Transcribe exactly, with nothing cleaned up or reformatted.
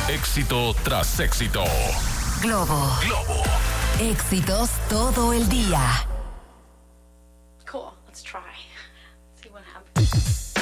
Éxito tras éxito. Globo. Globo. Éxitos todo el día. Cool. Let's try. See what happens.